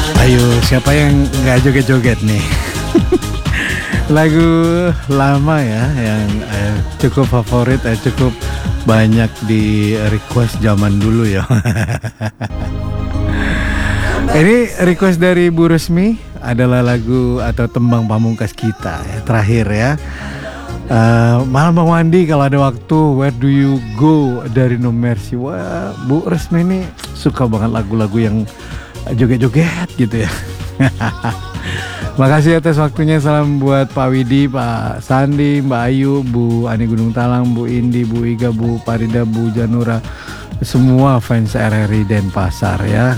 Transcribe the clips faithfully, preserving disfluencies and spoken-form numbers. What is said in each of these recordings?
Ayo, siapa yang nggak joget-joget nih? Lagu lama ya, yang eh, cukup favorit, eh, cukup banyak di request zaman dulu ya. Ini request dari Bu Resmi adalah lagu atau tembang pamungkas kita ya, terakhir ya. Uh, malam Bang Wandi, kalau ada waktu Where Do You Go dari No Mercy. Wah, Bu Resmi ini suka banget lagu-lagu yang joget-joget gitu ya. Makasih atas waktunya. Salam buat Pak Widi, Pak Sandi, Mbak Ayu, Bu Ani Gunung Talang, Bu Indi, Bu Iga, Bu Parida, Bu Janura, semua fans R R I Denpasar ya.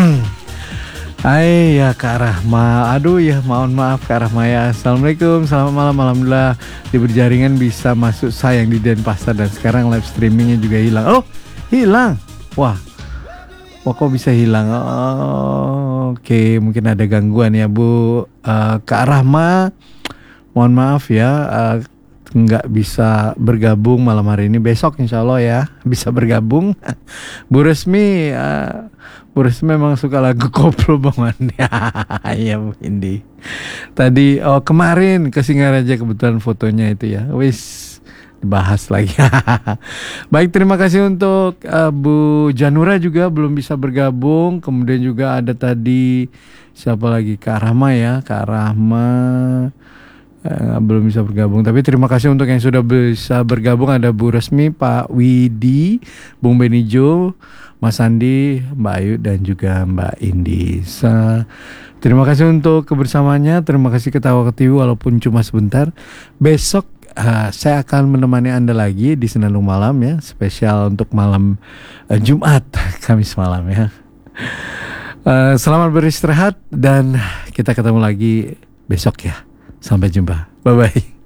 Hai ya Kak Rahma, aduh ya mohon maaf Kak Rahma ya. Assalamualaikum, selamat malam. Alhamdulillah di berjaringan bisa masuk sayang di Denpasar dan sekarang live streamingnya juga hilang. Oh hilang, wah, wah kok bisa hilang? Oh, oke okay. Mungkin ada gangguan ya Bu. uh, Kak Rahma, mohon maaf ya, uh, nggak bisa bergabung malam hari ini. Besok insya Allah ya bisa bergabung. Bu Resmi, uh, Bu Resmi memang suka lagu koplo banget. Ya Bu Indi. Tadi oh kemarin ke Singaraja kebetulan fotonya itu ya. Wis dibahas lagi. Baik, terima kasih untuk uh, Bu Janura juga belum bisa bergabung. Kemudian juga ada tadi siapa lagi, Kak Rahma ya, Kak Rahma Uh, belum bisa bergabung, tapi terima kasih untuk yang sudah bisa bergabung. Ada Bu Resmi, Pak Widi, Bung Benijo, Mas Andi, Mbak Ayu dan juga Mbak Indi. So, terima kasih untuk kebersamaannya. Terima kasih ketawa ketiwi walaupun cuma sebentar. Besok uh, saya akan menemani Anda lagi di Senandung Malam ya, spesial untuk malam uh, Jumat, Kamis malam ya. Uh, selamat beristirahat dan kita ketemu lagi besok ya. Sampai jumpa. Bye-bye.